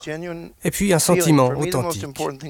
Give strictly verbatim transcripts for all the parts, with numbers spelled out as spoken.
et puis un sentiment authentique.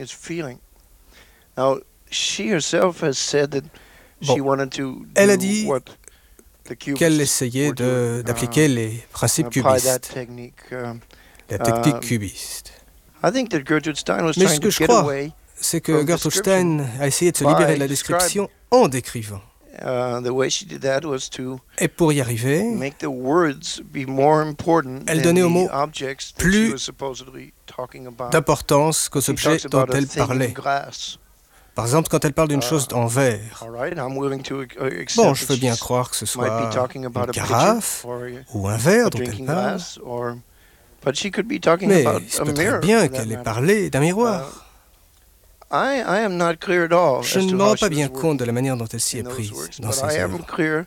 Bon, elle a dit qu'elle essayait de, d'appliquer les principes cubistes, la technique cubiste. Mais ce que je crois, c'est que Gertrude Stein a essayé de se libérer de la description en décrivant. Et pour y arriver, elle donnait aux mots plus d'importance qu'aux objets dont elle parlait. Par exemple, quand elle parle d'une chose en verre, bon, je veux bien croire que ce soit une carafe ou un verre dont elle parle, mais il se peut très bien qu'elle ait parlé d'un miroir. Je ne me rends pas bien compte de la manière dont elle s'y est prise dans ses œuvres.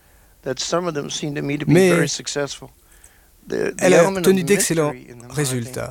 Mais elle a obtenu d'excellents résultats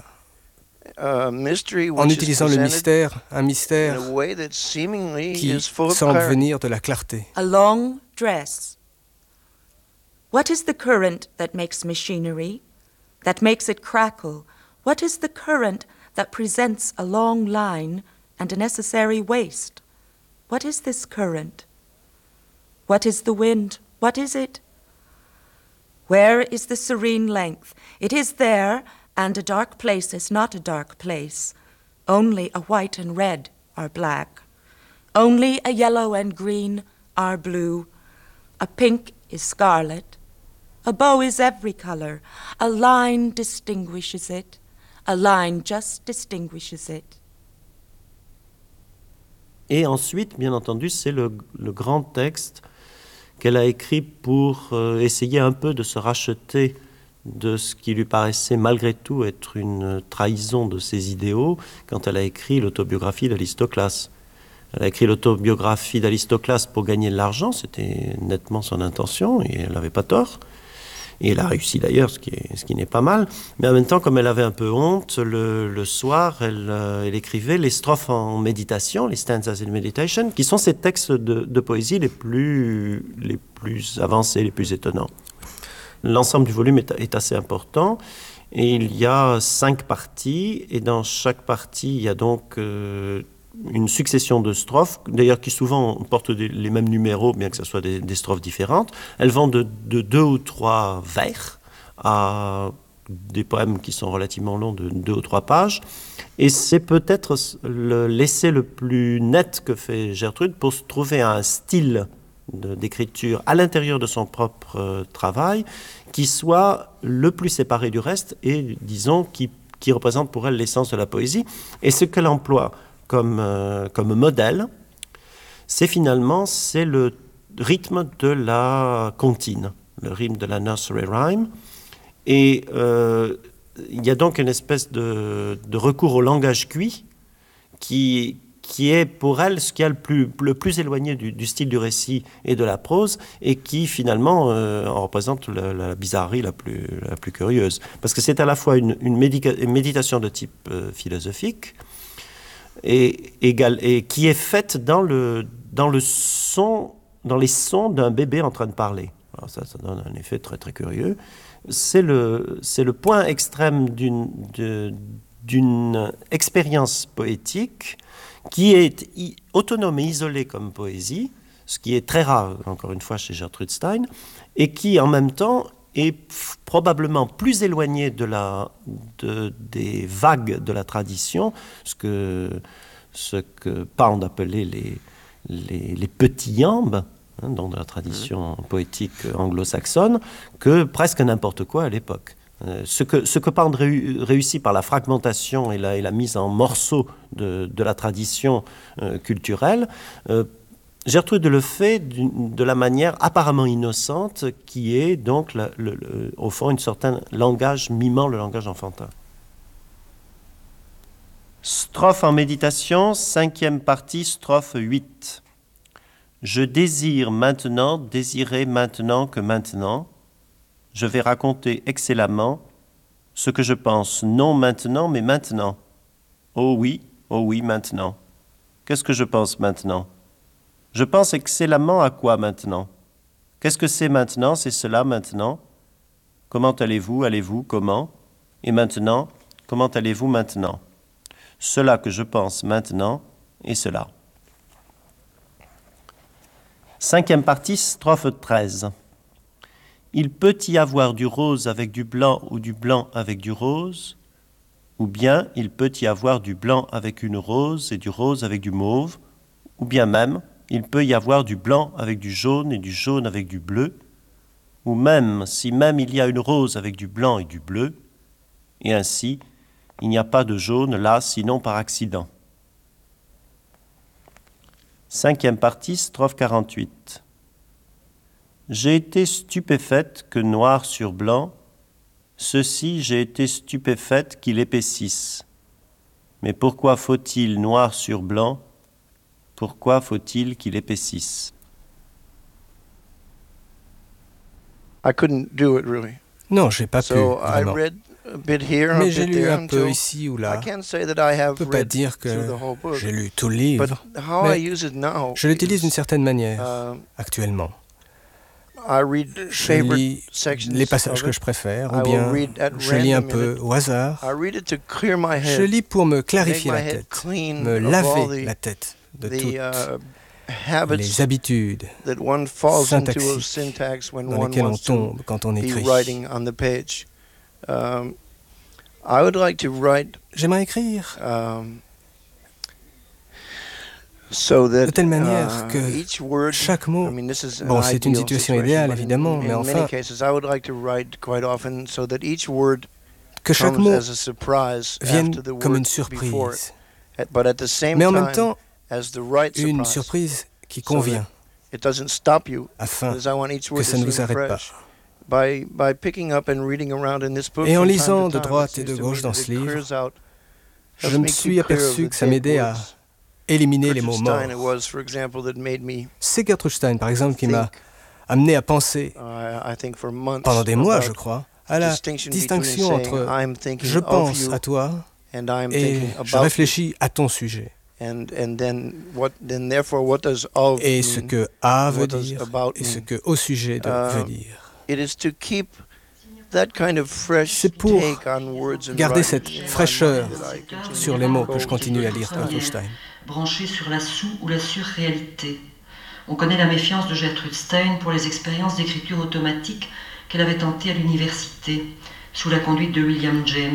en utilisant le mystère, un mystère qui semble venir de la clarté. A long dress. What is the current that makes machinery, that makes it crackle? What is the current that presents a long line and a necessary waste? What is this current? What is the wind? What is it? Where is the serene length? It is there, and a dark place is not a dark place. Only a white and red are black. Only a yellow and green are blue. A pink is scarlet. A bow is every color. A line distinguishes it. A line just distinguishes it. Et ensuite, bien entendu, c'est le, le grand texte qu'elle a écrit pour euh, essayer un peu de se racheter de ce qui lui paraissait malgré tout être une trahison de ses idéaux quand elle a écrit l'autobiographie d'Aristoclas. Elle a écrit l'autobiographie d'Aristoclas pour gagner de l'argent, c'était nettement son intention et elle n'avait pas tort. Et elle a réussi d'ailleurs, ce qui, est, ce qui n'est pas mal. Mais en même temps, comme elle avait un peu honte, le, le soir, elle, euh, elle écrivait les strophes en méditation, les stanzas in meditation, qui sont ses textes de, de poésie les plus, les plus avancés, les plus étonnants. L'ensemble du volume est, est assez important et il y a cinq parties et dans chaque partie il y a donc euh, une succession de strophes, d'ailleurs qui souvent portent des, les mêmes numéros bien que ce soit des, des strophes différentes. Elles vont de, de deux ou trois vers à des poèmes qui sont relativement longs de deux ou trois pages et c'est peut-être le, l'essai le plus net que fait Gertrude pour se trouver un style De, d'écriture à l'intérieur de son propre euh, travail, qui soit le plus séparé du reste et, disons, qui, qui représente pour elle l'essence de la poésie. Et ce qu'elle emploie comme, euh, comme modèle, c'est finalement c'est le rythme de la comptine, le rythme de la nursery rhyme. Et euh, il y a donc une espèce de, de recours au langage cuit qui qui est pour elle ce qui est le plus, le plus éloigné du, du style du récit et de la prose, et qui finalement euh, en représente la, la bizarrerie la plus, la plus curieuse. Parce que c'est à la fois une, une, médica, une méditation de type euh, philosophique, et, égal, et qui est faite dans, le, dans, le son, dans les sons d'un bébé en train de parler. Alors ça, ça donne un effet très très curieux. C'est le, c'est le point extrême d'une, de, d'une expérience poétique qui est i- autonome et isolée comme poésie, ce qui est très rare, encore une fois, chez Gertrude Stein, et qui, en même temps, est f- probablement plus éloignée de la, de, des vagues de la tradition, ce que, ce que Pound appelait les, les, les petits iambes, hein, donc de la tradition mmh. poétique anglo-saxonne, que presque n'importe quoi à l'époque. Euh, ce que, ce que Pound réu, réussit par la fragmentation et la, et la mise en morceaux de, de la tradition euh, culturelle, euh, Gertrude le fait de la manière apparemment innocente qui est donc la, le, le, au fond un certain langage mimant le langage enfantin. Strophe en méditation, cinquième partie, strophe huit. Je désire maintenant, désirer maintenant que maintenant, je vais raconter excellemment ce que je pense, non maintenant, mais maintenant. Oh oui, oh oui, maintenant. Qu'est-ce que je pense maintenant? Je pense excellemment à quoi maintenant? Qu'est-ce que c'est maintenant? C'est cela maintenant? Comment allez-vous? Allez-vous? Comment? Et maintenant, comment allez-vous maintenant? Cela que je pense maintenant et cela. Cinquième partie, strophe treize. Il peut y avoir du rose avec du blanc ou du blanc avec du rose, ou bien il peut y avoir du blanc avec une rose et du rose avec du mauve, ou bien même il peut y avoir du blanc avec du jaune et du jaune avec du bleu, ou même si même il y a une rose avec du blanc et du bleu, et ainsi il n'y a pas de jaune là sinon par accident. Cinquième partie, strophe quarante-huit. J'ai été stupéfaite que noir sur blanc, ceci j'ai été stupéfaite qu'il épaississe. Mais pourquoi faut-il noir sur blanc? Pourquoi faut-il qu'il épaississe? I couldn't do it really. Non, j'ai pas pu, So I vraiment. read a bit here, a Mais bit j'ai lu there un peu until ici ou I là. can't say that I Je have ne peux pas read dire through que the whole book. j'ai lu tout le But livre, how I mais use it now je l'utilise d'une is, certaine manière, uh, actuellement. I read Je favorite lis sections les passages of que it. je préfère, I ou will bien read at je lis un random in peu it. au hasard. I read it to clear my Je head, lis pour me make clarifier my la head tête, clean me of all laver the, la tête de the toutes uh, habits les habitudes that one falls into of syntaxiques syntax when dans one lesquelles on wants to tombe quand on be écrit. writing on the page. Um, I would like to write J'aimerais écrire um, so that de telle manière uh, que each word, chaque mot, I mean, this is an bon, c'est une ideal situation situation, idéale but in- évidemment, in mais many enfin, cases, I would like to write quite often so that each word que chaque comes mot as a surprise vienne after the comme word une before it. surprise, At- But at the same mais en même time, temps, as the right une surprise, surprise qui so that convient, it doesn't stop you, afin because I want each que word ça to ne vous seem arrête pas. fresh. By, by picking up and reading around in this book Et en from time lisant to de time, droite it et de seems to gauche me dans that ce it livre, clears out, je helps me me suis keep clear of aperçu the que ça dead m'aidait à words. éliminer les mots Gertrude morts. Stein, it was, for example, that made me C'est Gertrude Stein, par exemple, qui m'a think, amené à penser, uh, I think for months, pendant des mois, about je crois, à la distinction distinction between saying, entre I'm thinking je of pense you à toi and I'm et thinking je about réfléchis à ton sujet. you. And, and then what, then therefore, what does of Et mean? ce que à veut What does dire about et ce mean? que au sujet de Uh, veut dire. It is to keep that kind of fresh C'est pour take on words and garder writing cette in my fraîcheur mind that I continue sur les to mots go que je continue à lire Première. Gertrude Stein. Branchée sur la sous- ou la surréalité. On connaît la méfiance de Gertrude Stein pour les expériences d'écriture automatique qu'elle avait tentées à l'université, sous la conduite de William James.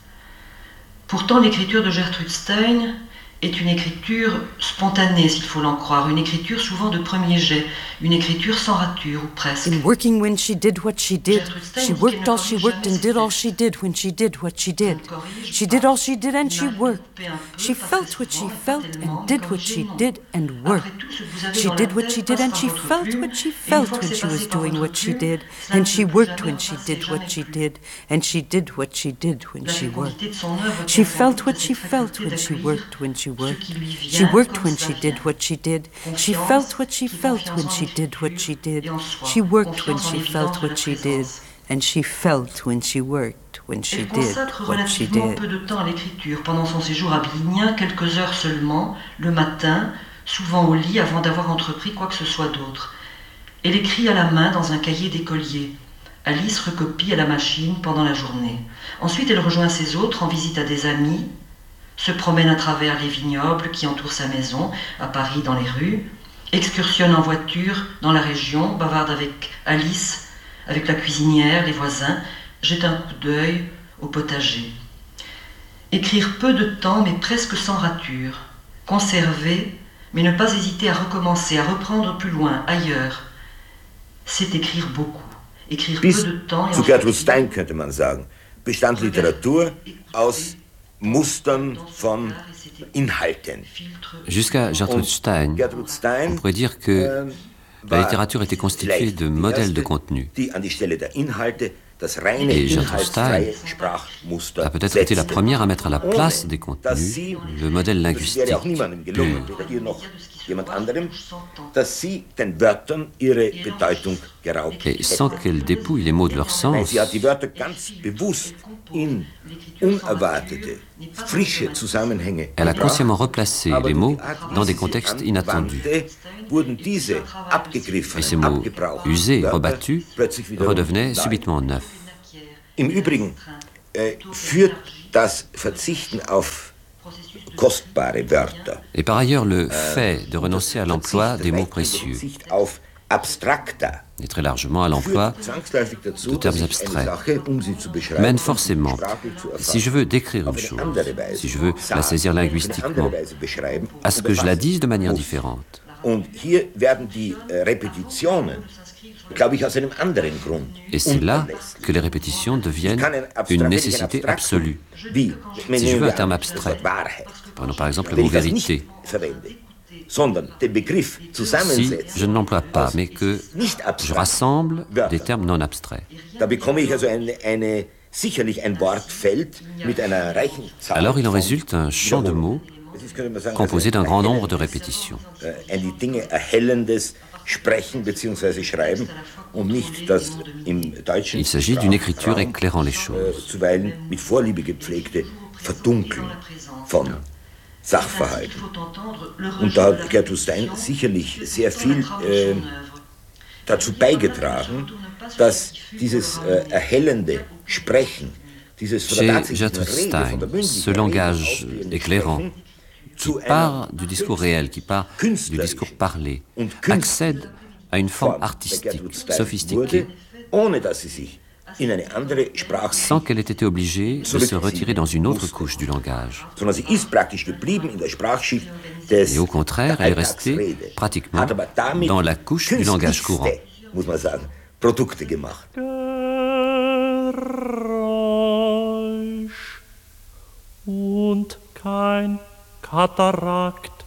Pourtant, l'écriture de Gertrude Stein est une écriture spontanée, s'il faut l'en croire, une écriture souvent de premier jet, une écriture sans rature, ou presque. In working when she did what she did, Gertrude Stein she dit qu'elle worked ne all she corrige worked jamais and did ses all she did when she did what she did. Elle corrige She pas. did all she did and Il she m'arrive de worked. couper un peu, She pas felt très what she souvent, pas felt tellement, and did mais what she corrigez-moi. did and Après worked. tout, ce que vous avez She dans la did what tête she did passe and par she votre felt plume, what she et une felt fois que when c'est she was passé par doing votre what she plume, did, cela ne and she peut plus worked jamais when she repasser, did what jamais she plus. did, and she did what she did when La she worked. fécondité de son œuvre She tient felt sans what doute she cette felt faculté when she d'accueillir worked when she ce worked. qui lui She vient worked comme when cela she did vient. what she did. She Confiance felt what she qui felt confiance when en she did what she l'écriture did. et en soi, She worked when confiance en she l'évidence felt de la what she did. présence. And she felt when she worked when she Elle did consacre what she relativement did. peu de temps à l'écriture. Pendant son séjour à Blignin, quelques heures seulement, le matin, souvent au lit avant d'avoir entrepris quoi que ce soit d'autre. Elle écrit à la main dans un cahier d'écolier. Alice recopie à la machine pendant la journée. Ensuite, elle rejoint ses autres en visite à des amis, se promène à travers les vignobles qui entourent sa maison, à Paris dans les rues, excursionne en voiture dans la région, bavarde avec Alice, avec la cuisinière, les voisins, jette un coup d'œil au potager. Écrire peu de temps, mais presque sans rature. Conserver, mais ne pas hésiter à recommencer, à reprendre plus loin, ailleurs. C'est écrire beaucoup. Écrire Bis peu de temps et zu en Gertrude sortir. Stein, könnte man sagen, bestand Literatur aus Mustern von Inhalten. Jusqu'à Gertrude Stein, Gertrude Stein on pourrait dire que ähm, la war littérature était constituée vielleicht de die modèles de erste, contenu. die an die Stelle der Inhalte das reine Et Gertrude inhaltsfreie Stein Sprachmuster a peut-être été la setzte. première à mettre à la place des dass contenus sie, le modèle das linguistique wäre auch niemandem gelungen, pur. weder ihr noch jemand anderem, dass sie den Wörtern ihre Bedeutung geraubt Et sans hätte. qu'elle dépouille les mots de leur Nein, sens, sie hat die Wörter ganz bewusst in unerwartete, frische Zusammenhänge elle a gebracht, consciemment replacé aber les durch mots die Art, wie dans sie des sie contextes inattendus. anwandte, wurden diese Et abgegriffenen, ces mots abgebrauchten usés, Wörter rebattus, plötzlich wiederum redevenaient neu. subitement neufs. Im Übrigen äh, führt das Verzichten auf kostbare Wörter. Et par ailleurs, le fait de renoncer à l'emploi des mots précieux, et très largement à l'emploi de termes abstraits, mène forcément, si je veux décrire une chose, si je veux la saisir linguistiquement, à ce que je la dise de manière différente. Et c'est là que les répétitions deviennent une nécessité absolue. Si je veux un terme abstrait, prenons par exemple le mot vérité, si je ne l'emploie pas, mais que je rassemble des termes non abstraits, alors il en résulte un champ de mots composé d'un grand nombre de répétitions. Il s'agit d'une écriture éclairant les choses. Sachverhalten. Und da hat Gertrude Stein sicherlich sehr viel äh, dazu beigetragen, dass dieses äh, erhellende Sprechen, dieses Chez Gertrude Stein, ce langage éclairant, qui part du discours réel, qui part du discours parlé, accède à une forme artistique, sophistiquée, sans qu'elle ait été obligée de se retirer dans une autre couche du langage. Et au contraire, elle est restée pratiquement dans la couche du langage courant. Und kein Katarakt